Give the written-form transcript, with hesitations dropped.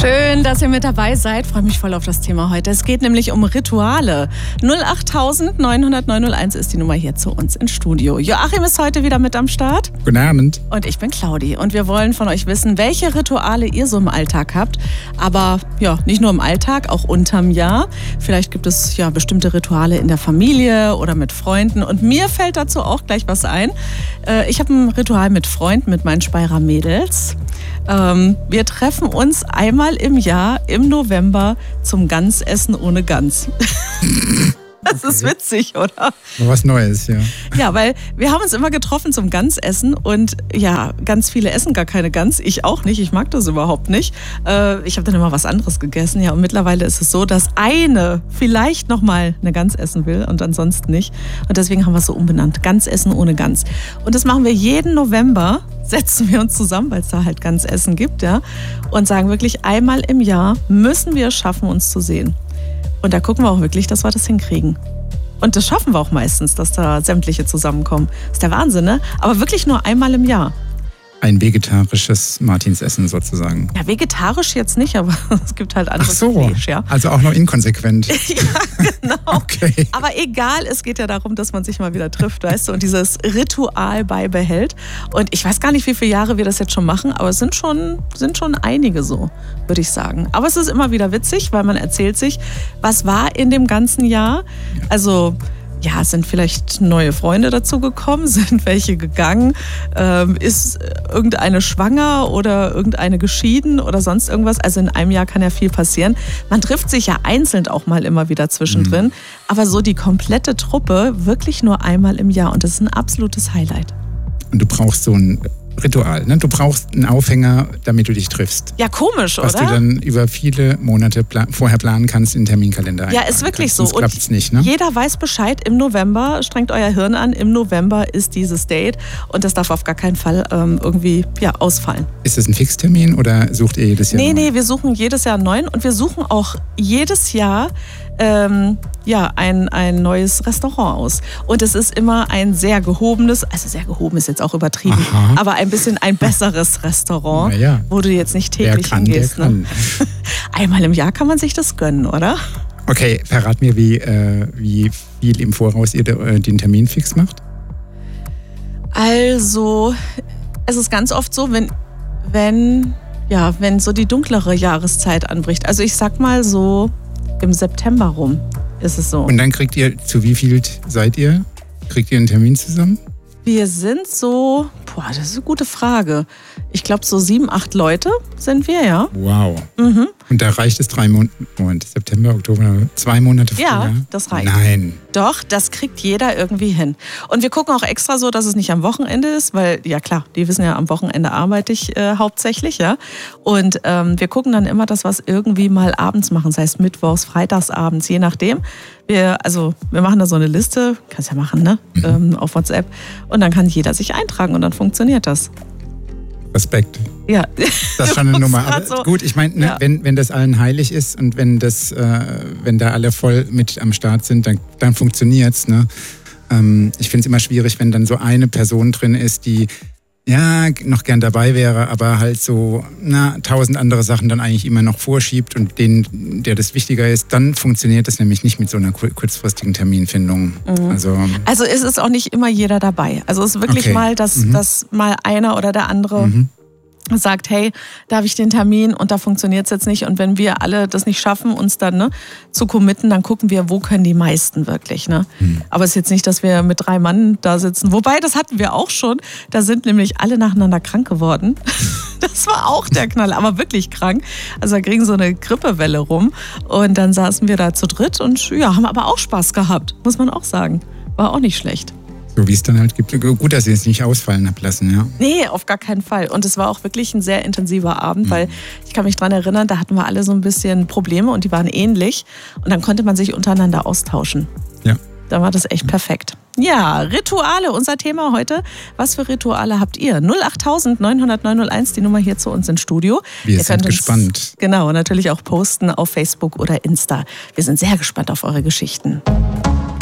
Schön, dass ihr mit dabei seid. Freue mich voll auf das Thema heute. Es geht nämlich um Rituale. 08000 900 901 ist die Nummer hier zu uns ins Studio. Joachim ist heute wieder mit am Start. Guten Abend. Und ich bin Claudi. Und wir wollen von euch wissen, welche Rituale ihr so im Alltag habt. Aber ja, nicht nur im Alltag, auch unterm Jahr. Vielleicht gibt es ja bestimmte Rituale in der Familie oder mit Freunden. Und mir fällt dazu auch gleich was ein. Ich habe ein Ritual mit Freunden, mit meinen Speyerer Mädels. Wir treffen uns einmal im Jahr im November zum Gansessen ohne Gans. Das ist witzig, oder? Was Neues, ja. Ja, weil wir haben uns immer getroffen zum Gansessen und ja, ganz viele essen gar keine Gans. Ich auch nicht, ich mag das überhaupt nicht. Ich habe dann immer was anderes gegessen. Ja, und mittlerweile ist es so, dass eine vielleicht nochmal eine Gans essen will und ansonsten nicht. Und deswegen haben wir es so umbenannt. Gansessen ohne Gans. Und das machen wir jeden November. Setzen wir uns zusammen, weil es da halt Gansessen gibt, ja, und sagen wirklich, einmal im Jahr müssen wir es schaffen, uns zu sehen. Und da gucken wir auch wirklich, dass wir das hinkriegen. Und das schaffen wir auch meistens, dass da sämtliche zusammenkommen. Das ist der Wahnsinn, ne? Aber wirklich nur einmal im Jahr. Ein vegetarisches Martinsessen sozusagen. Ja, vegetarisch jetzt nicht, aber es gibt halt anderes Fleisch, ja. Also auch noch inkonsequent. Ja, genau. Okay. Aber egal, es geht ja darum, dass man sich mal wieder trifft, weißt du, und dieses Ritual beibehält. Und ich weiß gar nicht, wie viele Jahre wir das jetzt schon machen, aber es sind schon einige so, würde ich sagen. Aber es ist immer wieder witzig, weil man erzählt sich, was war in dem ganzen Jahr. Also ja, sind vielleicht neue Freunde dazugekommen, sind welche gegangen, ist irgendeine schwanger oder irgendeine geschieden oder sonst irgendwas. Also in einem Jahr kann ja viel passieren. Man trifft sich ja einzeln auch mal immer wieder zwischendrin, aber so die komplette Truppe wirklich nur einmal im Jahr und das ist ein absolutes Highlight. Und du brauchst so ein Ritual, ne? Du brauchst einen Aufhänger, damit du dich triffst. Ja, komisch, was oder? Was du dann über viele Monate vorher planen kannst, in den Terminkalender eintragen. Ja, ist wirklich so. Sonst klappt's nicht, ne? Jeder weiß Bescheid, im November, strengt euer Hirn an, im November ist dieses Date und das darf auf gar keinen Fall irgendwie ausfallen. Ist das ein Fixtermin oder sucht ihr jedes Jahr Nee, neu? wir suchen jedes Jahr einen neuen und wir suchen auch jedes Jahr ein neues Restaurant aus. Und es ist immer ein sehr gehobenes, also sehr gehoben ist jetzt auch übertrieben, aber ein bisschen ein besseres Restaurant, wo du jetzt nicht täglich hingehst. Ne? Einmal im Jahr kann man sich das gönnen, oder? Okay, verrat mir, wie viel im Voraus ihr den Termin fix macht. Also, es ist ganz oft so, wenn so die dunklere Jahreszeit anbricht. Also ich sag mal so im September rum ist es so. Und dann kriegt ihr, zu wie viel seid ihr? Kriegt ihr einen Termin zusammen? Wir sind so, das ist eine gute Frage. Ich glaube so 7, 8 Leute sind wir, ja. Wow. Und da reicht es 3 Monate, September, Oktober, 2 Monate vorher? Ja, das reicht. Nein. Doch, das kriegt jeder irgendwie hin. Und wir gucken auch extra so, dass es nicht am Wochenende ist, weil, ja klar, die wissen ja, am Wochenende arbeite ich hauptsächlich, ja. Und wir gucken dann immer, dass wir es irgendwie mal abends machen, das heißt mittwochs, freitagsabends, je nachdem. Wir machen da so eine Liste, kannst ja machen, ne? Auf WhatsApp. Und dann kann jeder sich eintragen und dann funktioniert das. Respekt. Ja. Das ist schon eine Nummer. Aber so. Gut, ich meine, ne, wenn das allen heilig ist und wenn da alle voll mit am Start sind, dann funktioniert's. Ne? Ich finde es immer schwierig, wenn dann so eine Person drin ist, die noch gern dabei wäre, aber halt so 1000 andere Sachen dann eigentlich immer noch vorschiebt und der das wichtiger ist, dann funktioniert das nämlich nicht mit so einer kurzfristigen Terminfindung. Also ist es auch nicht immer jeder dabei. Also es ist wirklich mal, dass mal einer oder der andere sagt, hey, da habe ich den Termin und da funktioniert es jetzt nicht. Und wenn wir alle das nicht schaffen, uns dann zu committen, dann gucken wir, wo können die meisten wirklich. Ne? Aber es ist jetzt nicht, dass wir mit 3 Mann da sitzen. Wobei, das hatten wir auch schon. Da sind nämlich alle nacheinander krank geworden. Das war auch der Knall, aber wirklich krank. Also da kriegen so eine Grippewelle rum. Und dann saßen wir da zu dritt und haben aber auch Spaß gehabt, muss man auch sagen. War auch nicht schlecht. So wie es dann halt gibt. Gut, dass ihr es nicht ausfallen habt lassen, ja? Nee, auf gar keinen Fall. Und es war auch wirklich ein sehr intensiver Abend, weil ich kann mich daran erinnern, da hatten wir alle so ein bisschen Probleme und die waren ähnlich. Und dann konnte man sich untereinander austauschen. Ja. Da war das echt perfekt. Ja, Rituale, unser Thema heute. Was für Rituale habt ihr? 08000 900 901, die Nummer hier zu uns ins Studio. Wir sind gespannt. Genau, natürlich auch posten auf Facebook oder Insta. Wir sind sehr gespannt auf eure Geschichten.